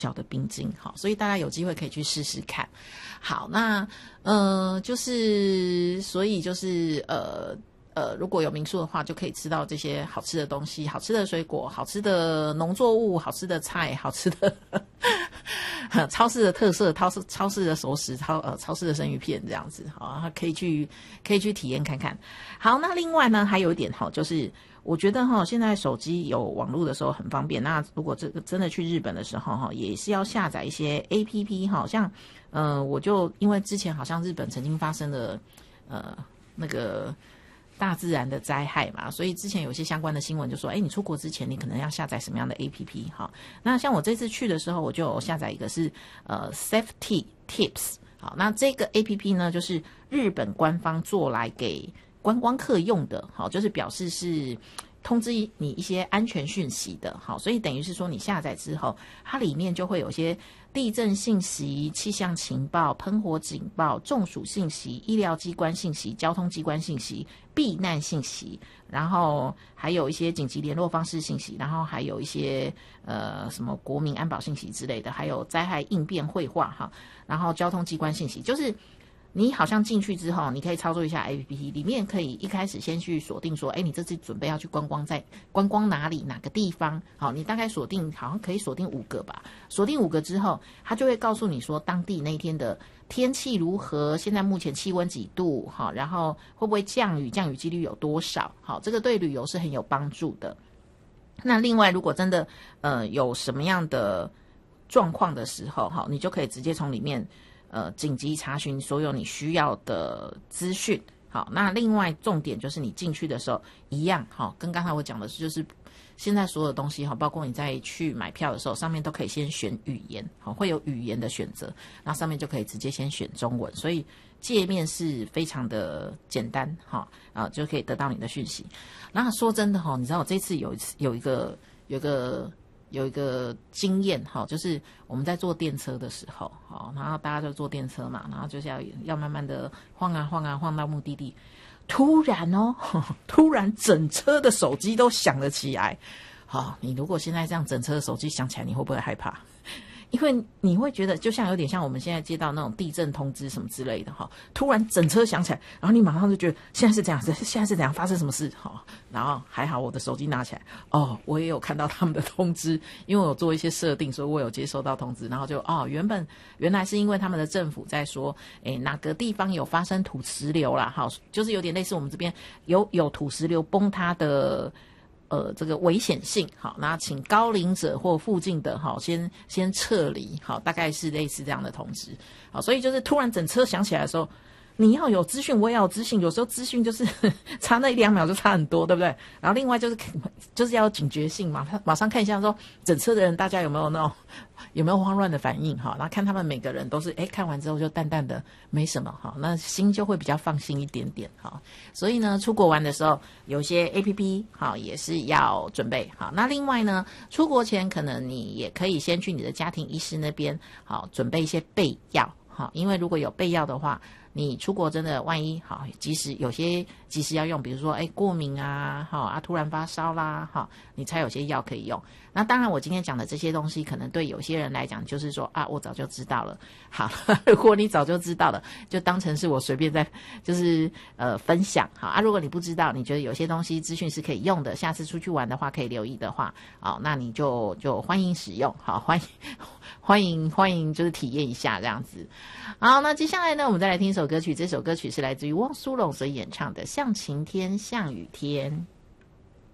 小的冰晶，好，所以大家有机会可以去试试看。好，那就是所以就是如果有民宿的话，就可以吃到这些好吃的东西，好吃的水果，好吃的农作物，好吃的菜，好吃的超市的特色，超市的熟食，超市的生鱼片这样子，好，可以去体验看看。好，那另外呢，还有一点哈，就是我觉得哈，现在手机有网络的时候很方便。那如果这个真的去日本的时候哈，也是要下载一些 APP 哈，像我就因为之前好像日本曾经发生了那个大自然的灾害嘛，所以之前有些相关的新闻就说，你出国之前你可能要下载什么样的 APP 哈。那像我这次去的时候，我就有下载一个是Safety Tips。好，那这个 APP 呢，就是日本官方做来给观光客用的，好，就是表示是通知你一些安全讯息的，好，所以等于是说你下载之后，它里面就会有些地震信息、气象情报、喷火警报、中暑信息、医疗机关信息、交通机关信息、避难信息，然后还有一些紧急联络方式信息，然后还有一些什么国民安保信息之类的，还有灾害应变绘画哈，然后交通机关信息，就是你好像进去之后，你可以操作一下 APP， 里面可以一开始先去锁定说，你这次准备要去观光，在观光哪里哪个地方，好，你大概锁定好像可以锁定5个吧，锁定5个之后，它就会告诉你说当地那一天的天气如何，现在目前气温几度，好，然后会不会降雨，降雨几率有多少，好，这个对旅游是很有帮助的。那另外，如果真的有什么样的状况的时候，好，你就可以直接从里面紧急查询所有你需要的资讯。好，那另外重点就是你进去的时候一样，好，跟刚才我讲的就是现在所有的东西，包括你在去买票的时候，上面都可以先选语言，好，会有语言的选择，那上面就可以直接先选中文，所以界面是非常的简单，就可以得到你的讯息。那说真的，你知道我这次有一个经验，就是我们在坐电车的时候，然后大家就坐电车嘛，然后就是要慢慢的晃啊晃啊晃到目的地，突然整车的手机都响了起来。好，你如果现在这样整车的手机响起来，你会不会害怕？因为你会觉得就像有点像我们现在接到那种地震通知什么之类的，突然整车响起来，然后你马上就觉得现在是怎样发生什么事，然后还好我的手机拿起来，我也有看到他们的通知，因为我有做一些设定，所以我有接收到通知，然后就原来是因为他们的政府在说哪个地方有发生土石流啦，就是有点类似我们这边有土石流崩塌的这个危险性，好，那请高龄者或附近的先撤离，好，大概是类似这样的通知，好，所以就是突然整车响起来的时候，你要有资讯，我也要有资讯，有时候资讯就是差那1-2秒就差很多，对不对？然后另外就是要有警觉性嘛，马上看一下说整车的人大家有没有慌乱的反应，然后看他们每个人都是看完之后就淡淡的没什么，那心就会比较放心一点点，所以呢出国玩的时候有些 APP 也是要准备好。那另外呢，出国前可能你也可以先去你的家庭医师那边准备一些备药，因为如果有备药的话，你出国真的万一即使要用，比如说过敏啊，突然发烧啦，你才有些药可以用。那当然我今天讲的这些东西可能对有些人来讲就是说我早就知道了。好，如果你早就知道了，就当成是我随便在就是分享。好如果你不知道，你觉得有些东西资讯是可以用的，下次出去玩的话可以留意的话，那你就欢迎使用，好，欢迎就是体验一下这样子。好，那接下来呢，我们再来听一首歌曲，这首歌曲是来自于汪苏泷所演唱的《像晴天像雨天》。